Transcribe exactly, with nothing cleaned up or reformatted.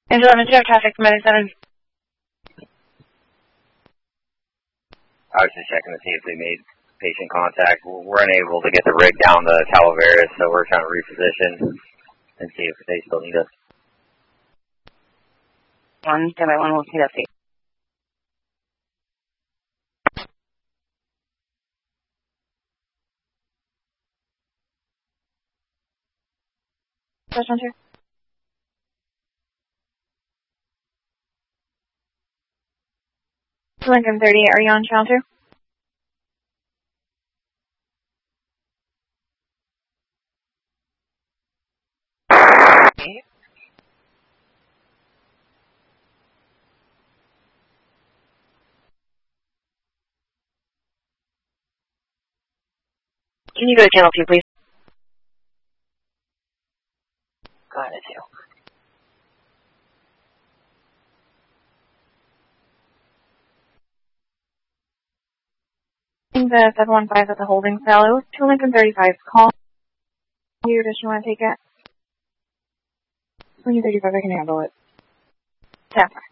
Angela, do you have traffic from Medic Center? I was just checking to see if they made patient contact. We're unable to get the rig down to Calaveras, so we're trying to reposition and see if they still need us. One, stand by one, we'll see that fate. Question two. Lincoln thirty, are you on channel two? Can you go to channel two, please? Go ahead, two. The seven one five at the holding cell. It was two Lincoln thirty-five. Call you. Does she want to take it? Lincoln thirty-five, I can handle it. Tap.